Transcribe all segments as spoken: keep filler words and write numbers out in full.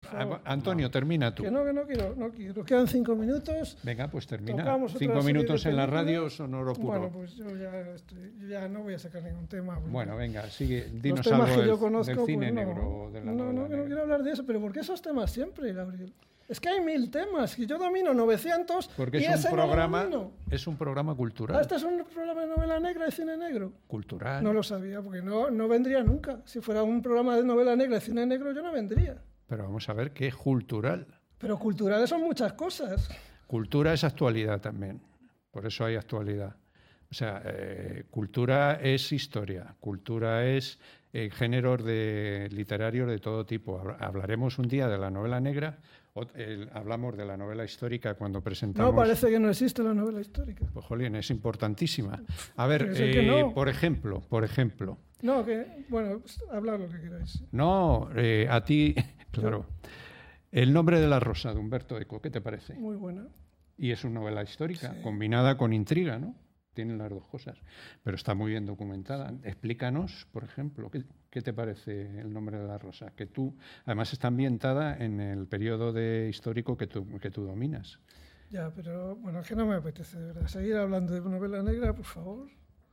favor. Antonio, no. termina tú. Que no, que no quiero, no quiero. Quedan cinco minutos. Venga, pues termina. Cinco minutos en la radio son oro puro. Bueno, pues yo ya, estoy, yo ya no voy a sacar ningún tema. Bueno, venga, sigue. Dinos algo que del, yo conozco, del cine pues no, negro. O de la no, no, negra. no quiero hablar de eso. Pero ¿por qué esos temas siempre, Gabriel? Es que hay mil temas, y yo domino novecientos. Porque y es, ese un programa, no es un programa cultural. Ah, ¿este es un programa de novela negra y cine negro? Cultural. No lo sabía, porque no, no vendría nunca. Si fuera un programa de novela negra y cine negro, yo no vendría. Pero vamos a ver qué es cultural. Pero culturales son muchas cosas. Cultura es actualidad también, por eso hay actualidad. O sea, eh, cultura es historia, cultura es eh, géneros de, literarios de todo tipo. Hablaremos un día de la novela negra, o, eh, hablamos de la novela histórica cuando presentamos... No, parece que no existe la novela histórica. Pues, jolín, es importantísima. A ver, eh, no. por ejemplo, por ejemplo... No, que, bueno, hablad lo que queráis. No, eh, a ti, claro. El nombre de la rosa, de Humberto Eco, ¿qué te parece? Muy buena. Y es una novela histórica, sí. combinada con intriga, ¿no? Tienen las dos cosas, pero está muy bien documentada. Explícanos, por ejemplo, ¿qué, qué te parece El nombre de la rosa? Que tú, además está ambientada en el periodo de histórico que tú, que tú dominas. Ya, pero bueno, es que no me apetece, de verdad. Seguir hablando de novela negra, por favor.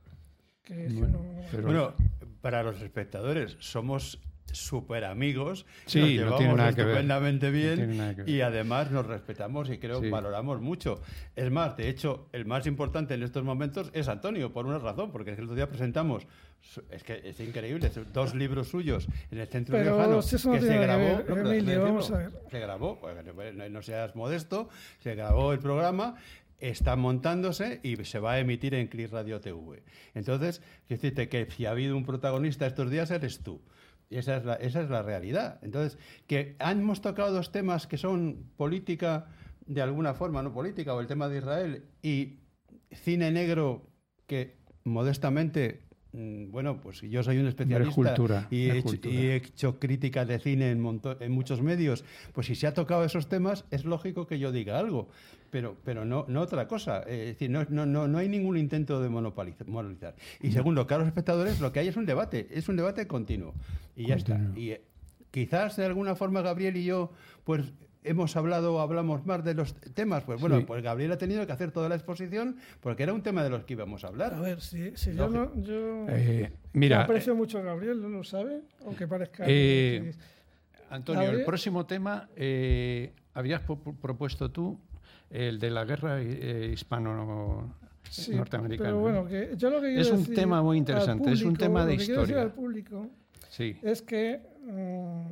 Que bueno, no... pero... bueno, para los espectadores, somos súper amigos, sí, nos llevamos no tiene nada estupendamente que ver. bien no que y además nos respetamos y creo que sí. valoramos mucho. Es más, de hecho, el más importante en estos momentos es Antonio, por una razón, porque el otro día presentamos, es que es increíble, dos libros suyos en el Centro Pero Riojano si eso no que se grabó, ver, no, Emilio, decirlo, vamos a ver. se grabó, no, no seas modesto, se grabó el programa. Está montándose y se va a emitir en Cris Radio T V. Entonces, quiero decirte que si ha habido un protagonista estos días, eres tú. Y esa es la, esa es la realidad. Entonces, que hemos tocado dos temas que son política, de alguna forma, no política, o el tema de Israel, y cine negro, que modestamente, bueno, pues yo soy un especialista cultura, y, he hecho, y he hecho críticas de cine en, monto, en muchos medios, pues si se ha tocado esos temas, es lógico que yo diga algo. Pero, pero no, no otra cosa. Es decir, no, no, no, no hay ningún intento de monopolizar. Y segundo, caros espectadores, lo que hay es un debate, es un debate continuo. Y ya continuo. está. Y eh, quizás de alguna forma Gabriel y yo, pues hemos hablado o hablamos más de los temas. Pues bueno, sí. pues Gabriel ha tenido que hacer toda la exposición porque era un tema de los que íbamos a hablar. A ver, si, si yo, no, yo eh, mira, aprecio eh, mucho a Gabriel, ¿no lo sabe? Aunque parezca... Eh, que... Antonio, Gabriel... el próximo tema eh, habías propuesto tú el de la guerra eh, hispano-norteamericana. Sí, pero bueno, que yo lo que quiero es un decir tema muy interesante, público, es un tema de lo que historia. Quiero decir al público sí. es que um,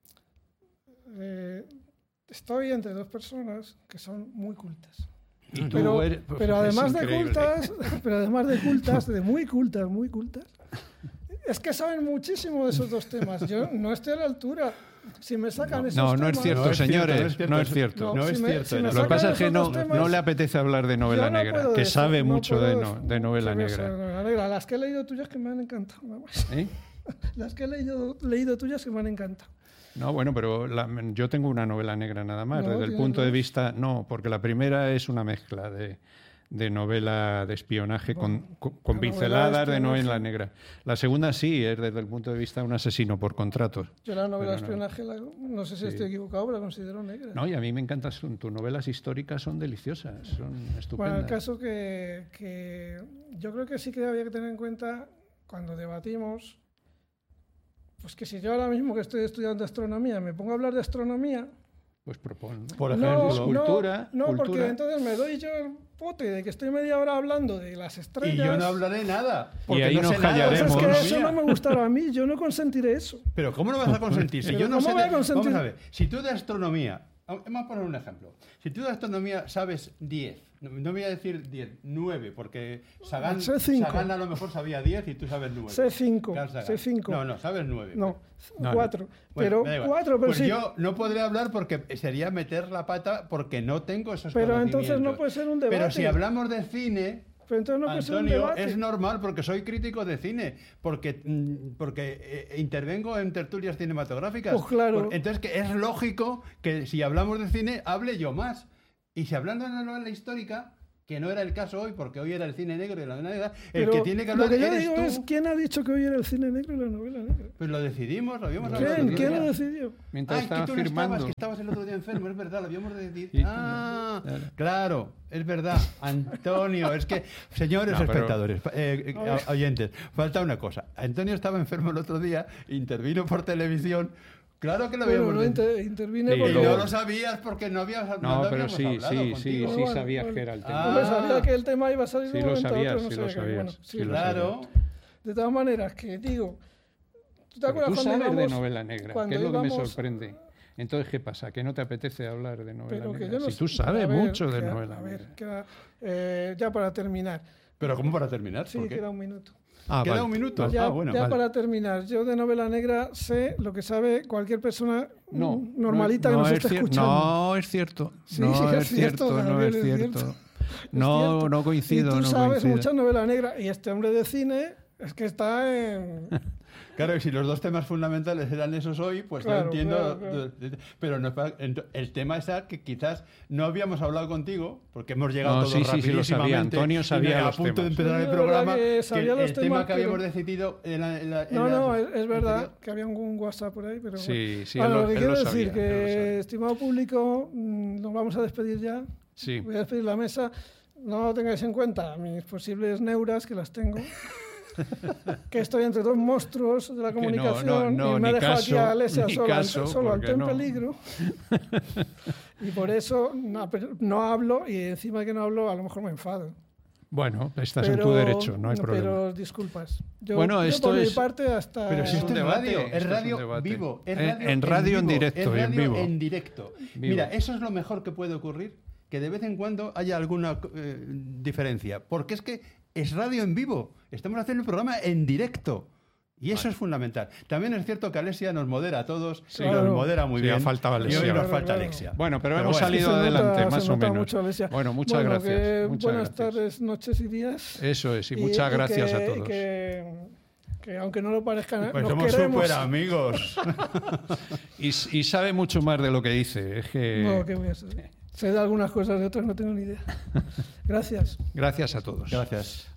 eh, estoy entre dos personas que son muy cultas. Y tú pero, eres, pues, pero además de increíble. cultas, pero además de cultas, de muy cultas, muy cultas, es que saben muchísimo de esos dos temas. Yo no estoy a la altura. Si me sacan no, esos no, no temas... es cierto, no es señores, cierto, no es cierto. No, no es si cierto. Me, si me Lo que pasa es que no, temas, no le apetece hablar de novela no negra, que decir, sabe no mucho de, puedo, no, de novela negra. De novela negra. Las que he leído tuyas que me han encantado. ¿Eh? Las que he leído, leído tuyas que me han encantado. No, bueno, pero la, yo tengo una novela negra nada más, no, desde el punto dos. de vista... No, porque la primera es una mezcla de... de novela de espionaje bueno, con, con, con pinceladas de novela negra. La segunda sí, es desde el punto de vista de un asesino por contratos. Yo la novela de espionaje, no, la, no sé si sí. estoy equivocado, pero la considero negra. No, y a mí me encantan, tus novelas históricas son deliciosas, son estupendas. Bueno, el caso que, que yo creo que sí que había que tener en cuenta cuando debatimos, pues que si yo ahora mismo que estoy estudiando astronomía me pongo a hablar de astronomía, pues propon, ¿no? Por ejemplo, no, cultura. No, no cultura. porque entonces me doy yo el pote de que estoy media hora hablando de las estrellas. Y yo no hablaré nada. Y ahí no nos sé callaremos. Nada. Es que eso no me gustará a mí, yo no consentiré eso. Pero ¿cómo no vas a consentir? Si yo no ¿Cómo sé voy a de, consentir? Vamos a ver, si tú de astronomía, vamos a poner un ejemplo. Si tú de astronomía sabes diez, no, no voy a decir diez, nueve, porque Sagan, Sagan a lo mejor sabía diez y tú sabes nueve. Sé cinco, sé cinco. No, no, sabes nueve. No, no cuatro. No. Pero bueno, cuatro, pero pues sí. yo no podré hablar porque sería meter la pata porque no tengo esos pero conocimientos. Pero entonces no puede ser un debate. Pero si hablamos de cine... Pero entonces no puede Antonio, ser un debate. Es normal porque soy crítico de cine, porque, porque eh, intervengo en tertulias cinematográficas. Pues claro. Entonces que es lógico que si hablamos de cine hable yo más. Y si hablando de novela histórica, que no era el caso hoy, porque hoy era el cine negro y la novela negra. El Pero que tiene que hablar lo que yo eres digo tú. es, ¿quién ha dicho que hoy era el cine negro y la novela negra? Pues lo decidimos, lo habíamos hablado. el ¿Quién? otro ¿Quién día. lo decidió? Mientras Ah, es que estaba tú no firmando. estabas, que estabas el otro día enfermo, es verdad, lo habíamos decidido. Sí. Ah, Claro. claro, es verdad. Antonio, es que, señores No, pero- espectadores, eh, eh, oyentes, falta una cosa. Antonio estaba enfermo el otro día, intervino por televisión. Claro que lo Bueno, habíamos no decidido. inter- intervine Sí, Y porque... no luego- lo sabías porque no habías no, No, lo pero habíamos sí, hablado sí, sí, contigo. sí Bueno, sabía vale. que era el Ah. tema. Hombre, sabía que el tema iba a salir Sí de un lo momento a sabías, otro, no sí sabía lo que- sabías, bueno, sí sí, lo lo Claro. De todas maneras, que digo... ¿Tú te Pero acuerdas tú cuando sabes de íbamos- novela negra, cuando que es lo que me íbamos- sorprende. Entonces, ¿qué pasa? ¿Que no te apetece hablar de novela Pero que negra? yo no Si sé- tú sabes a ver, mucho de que- novela A ver, negra. queda, eh, ya para terminar. Pero ¿cómo para terminar? Sí, ¿Por qué? queda un minuto. Ah, Queda vale. un minuto. Ya, Ah, bueno, ya vale. para terminar, yo de novela negra sé lo que sabe cualquier persona No, mm, normalita no, que nos es esté cier- escuchando. No es cierto. Sí, no es es cierto, cierto, no Gabriel, es es cierto. cierto. No, cierto. no coincido. Y tú no sabes coincido. mucha novela negra y este hombre de cine es que está en... Claro, y si los dos temas fundamentales eran esos hoy, pues Claro, yo entiendo. claro, claro. Pero no, ent- el tema está que quizás no habíamos hablado contigo, porque hemos llegado No, todos sí, sí, sí, lo sabía. rapidísimamente, Antonio y sabía a los punto de temas. empezar Sí, el es programa, verdad que que sabía el, los el temas, tema que habíamos pero- decidido en la, en la- en No, la- no, es, es verdad anterior. que había un WhatsApp por ahí, pero Sí, bueno. sí, Bueno, él lo- lo que él quiero lo decir, sabía, él lo que sabía. estimado público, mm, nos vamos a despedir ya. Sí. Voy a despedir la mesa. No tengáis en cuenta mis posibles neuras, que las tengo. Que estoy entre dos monstruos de la Que no, comunicación no, no, y me ha ni dejado aquí caso, a Alesia ni solo, caso, ante, solo porque ante un no. peligro. Y por eso no, pero no hablo y encima de que no hablo a lo mejor me enfado. Bueno, estás pero, en tu derecho, no hay problema. Pero disculpas. Yo, Bueno, yo esto por mi es- parte hasta... Pero si Es esto un es debate, radio, esto es es un radio debate. vivo. Es En- radio en radio en vivo, directo es y en radio vivo. en directo. Vivo. Mira, eso es lo mejor que puede ocurrir, que de vez en cuando haya alguna eh, diferencia. Porque es que es radio en vivo. Estamos haciendo un programa en directo. Y eso es fundamental. También es cierto que Alexia nos modera a todos, Sí. nos Claro. modera muy Sí, bien. ha faltado Y Alexia. hoy nos Claro, falta claro. Alexia. Bueno, pero, Pero hemos bueno. salido Se nota- adelante, se más o nota menos. mucho, Alesia. Bueno, muchas Bueno, gracias. que muchas buenas gracias. tardes, noches y días. Eso es, y, muchas gracias que, a y todos. Que, que aunque no lo parezca, Pues nos somos queremos. súper amigos. Y, y sabe mucho más de lo que dice. Es que... No, ¿qué voy a saber? Sé de algunas cosas, de otras no tengo ni idea. Gracias. Gracias a todos. Gracias.